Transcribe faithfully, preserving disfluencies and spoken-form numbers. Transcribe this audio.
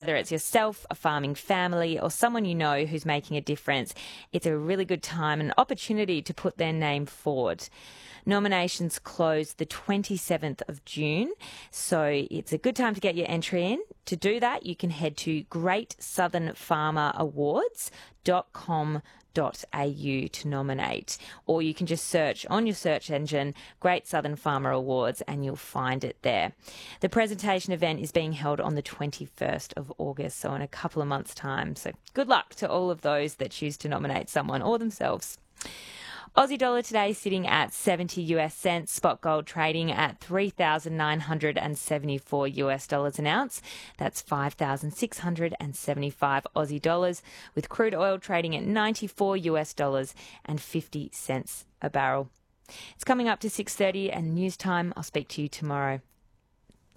whether it's yourself, a farming family, or someone you know who's making a difference, it's a really good time and opportunity to put their name forward. Nominations close the twenty-seventh of June, so it's a good time to get your entry in. To do that, you can head to great southern farmer awards dot com dot a u to nominate, or you can just search on your search engine Great Southern Farmer Awards and you'll find it there. The presentation event is being held on the twenty-first of August, so in a couple of months' time. So good luck to all of those that choose to nominate someone or themselves. Aussie dollar today sitting at seventy U S cents, spot gold trading at three thousand nine hundred seventy-four U S dollars an ounce. That's five thousand six hundred seventy-five Aussie dollars, with crude oil trading at ninety-four U S dollars and fifty cents a barrel. It's coming up to six thirty and news time. I'll speak to you tomorrow.